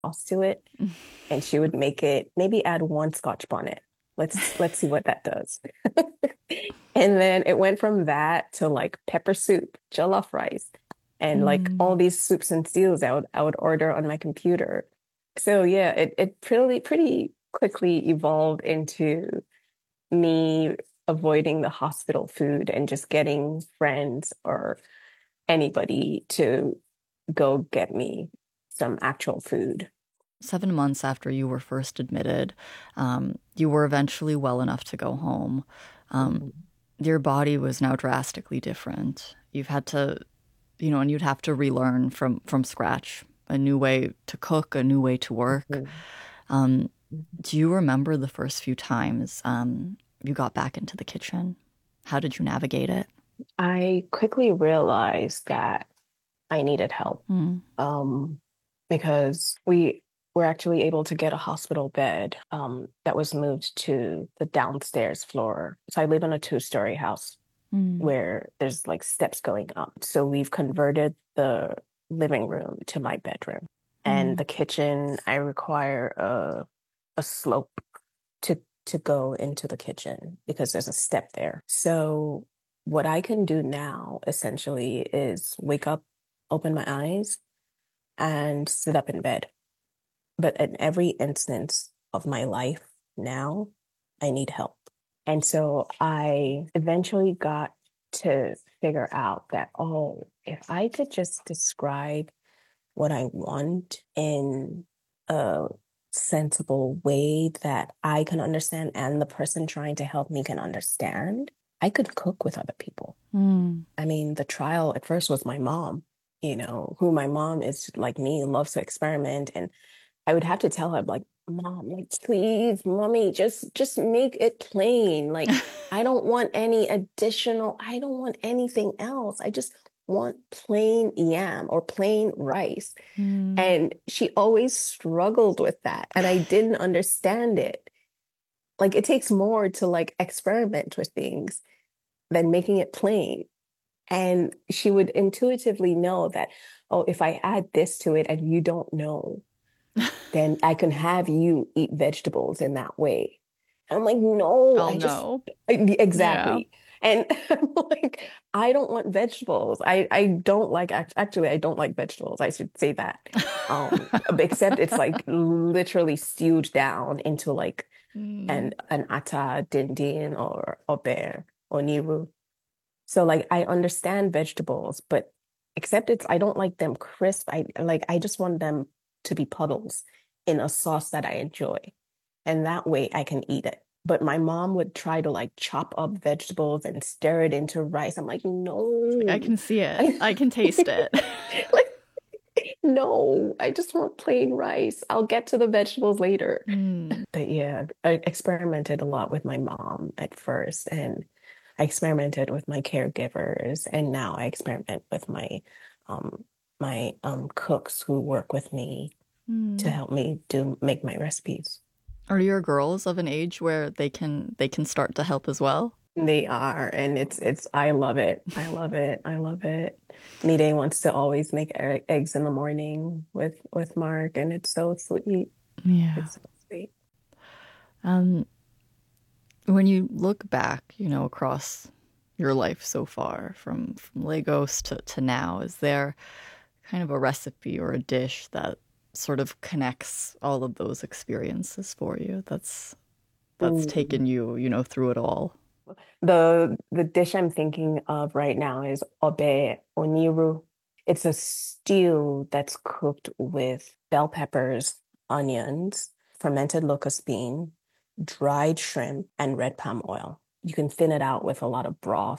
sauce to it, and she would make it, maybe add one Scotch bonnet. Let's see what that does. And then it went from that to like pepper soup, jollof rice, and like all Mm. these soups and stews I would order on my computer. So yeah, it pretty quickly evolved into me avoiding the hospital food and just getting friends or anybody to go get me some actual food. 7 months after you were first admitted, you were eventually well enough to go home. Um, Mhm. your body was now drastically different. You've had to, and you'd have to relearn from scratch a new way to cook, a new way to work. Mhm. Um, Mhm. do you remember the first few times you got back into the kitchen? How did you navigate it? I quickly realized that I needed help, Mm. um, because we were actually able to get a hospital bed that was moved to the downstairs floor. So I live in a two-story house Mm. where there's like steps going up. So we've converted the living room to my bedroom. And Mm. the kitchen, I require a slope to to go into the kitchen because there's a step there. So what I can do now essentially is wake up, open my eyes, and sit up in bed. But in every instance of my life now, I need help. And so I eventually got to figure out that, oh, if I could just describe what I want in a sensible way that I can understand and the person trying to help me can understand, I could cook with other people. Mm. I mean, the trial at first was my mom, who my mom is like me, loves to experiment. And I would have to tell her, like, Mom, like, please, mommy, just make it plain. Like, I don't want anything else. I just want plain yam or plain rice. Mm. And she always struggled with that. And I didn't understand it. Like, it takes more to like experiment with things than making it plain. And she would intuitively know that, oh, if I add this to it and you don't know, then I can have you eat vegetables in that way. And I'm like, no, I'll know. Yeah. exactly. And I'm like, I don't want vegetables. I don't like, actually, I don't like vegetables. I should say that. Except it's like literally stewed down into like Mm. an ata, dindin, or obe, or niru. So like I understand vegetables, but except I don't like them crisp. I just want them to be puddles in a sauce that I enjoy. And that way I can eat it. But my mom would try to like chop up vegetables and stir it into rice. I'm like, It's like I no. can see it. I, I can taste it. like, no, I just want plain rice. I'll get to the vegetables later. Mm. But yeah, I experimented a lot with my mom at first, and I experimented with my caregivers, and now I experiment with um my cooks who work with me to Mm. help me do make my recipes. Are your girls of an age where they can start to help as well? They are, and it's I love it. I love it. I love it. Nide wants to always make eggs in the morning with Mark, and it's so sweet. Yeah. It's so sweet. Um, when you look back, across your life so far, from Lagos to now, is there kind of a recipe or a dish that sort of connects all of those experiences for you that's Mm. taken you, through it all? The dish I'm thinking of right now is obe oniru. It's a stew that's cooked with bell peppers, onions, fermented locust bean, dried shrimp, and red palm oil. You can thin it out with a lot of broth